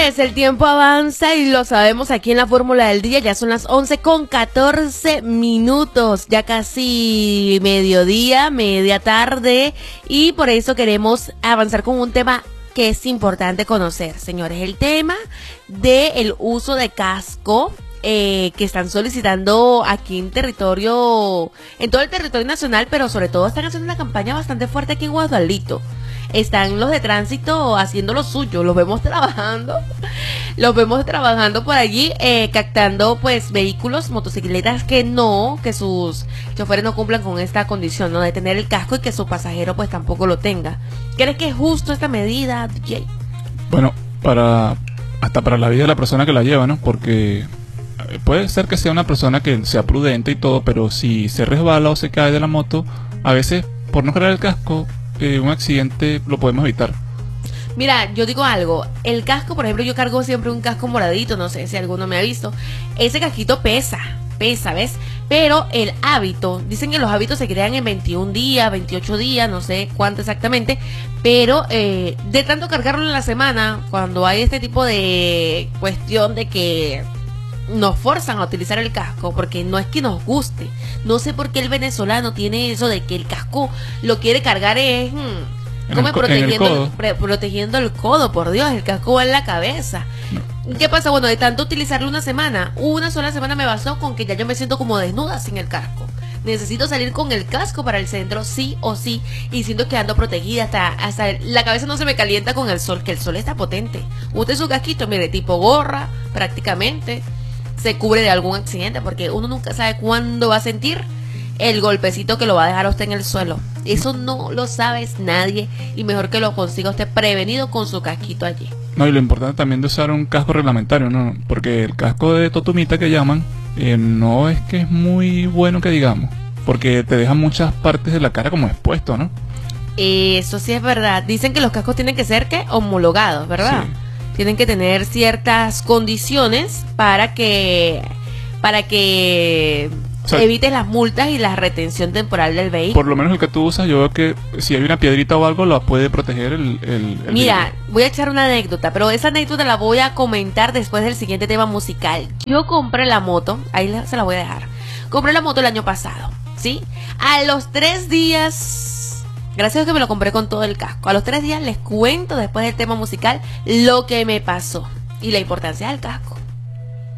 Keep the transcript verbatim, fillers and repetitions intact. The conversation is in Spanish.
Señores, el tiempo avanza y lo sabemos aquí en la Fórmula del Día. Ya son las once con catorce minutos, ya casi mediodía, media tarde, y por eso queremos avanzar con un tema que es importante conocer, señores. El tema del uso de casco eh, que están solicitando aquí en territorio, en todo el territorio nacional, pero sobre todo están haciendo una campaña bastante fuerte aquí en Guadalito. Están los de tránsito haciendo lo suyo, los vemos trabajando, los vemos trabajando por allí, eh, captando pues vehículos, motocicletas que no, que sus choferes no cumplan con esta condición, ¿no? De tener el casco y que su pasajero pues tampoco lo tenga. ¿Crees que es justo esta medida, D J? Bueno, para hasta para la vida de la persona que la lleva, ¿no? Porque puede ser que sea una persona que sea prudente y todo, pero si se resbala o se cae de la moto, a veces por no cargar el casco, Eh, un accidente lo podemos evitar. Mira, yo digo algo, el casco, por ejemplo, yo cargo siempre un casco moradito, no sé si alguno me ha visto, ese casquito pesa, pesa, ¿ves? Pero el hábito, dicen que los hábitos se crean en veintiún días, veintiocho días, no sé cuánto exactamente, pero eh, de tanto cargarlo en la semana, cuando hay este tipo de cuestión de que nos forzan a utilizar el casco, porque no es que nos guste, no sé por qué el venezolano tiene eso de que el casco lo quiere cargar es hmm, como protegiendo el, el pre, protegiendo el codo, por Dios, el casco va en la cabeza. No. ¿Qué pasa? Bueno, de tanto utilizarlo una semana, una sola semana me bastó con que ya yo me siento como desnuda sin el casco. Necesito salir con el casco para el centro, sí o sí, y siento que ando protegida, hasta, hasta la cabeza no se me calienta con el sol, que el sol está potente. Usted su casquito, mire, tipo gorra, prácticamente se cubre de algún accidente, porque uno nunca sabe cuándo va a sentir el golpecito que lo va a dejar a usted en el suelo. Eso no lo sabes nadie, y mejor que lo consiga usted prevenido con su casquito allí. No, y lo importante también de usar un casco reglamentario, ¿no? Porque el casco de totumita que llaman, eh, no es que es muy bueno que digamos, porque te deja muchas partes de la cara como expuesto, ¿no? Eso sí es verdad. Dicen que los cascos tienen que ser, ¿qué? Homologados, ¿verdad? Sí. Tienen que tener ciertas condiciones para que para que o sea, evites las multas y la retención temporal del vehículo. Por lo menos el que tú usas, yo veo que si hay una piedrita o algo, la puede proteger el, el, el Mira, vidrio. Voy a echar una anécdota, pero esa anécdota la voy a comentar después del siguiente tema musical. Yo compré la moto, ahí se la voy a dejar. Compré la moto el año pasado, ¿sí? A los tres días... Gracias a que me lo compré con todo el casco. A los tres días les cuento, después del tema musical, lo que me pasó y la importancia del casco.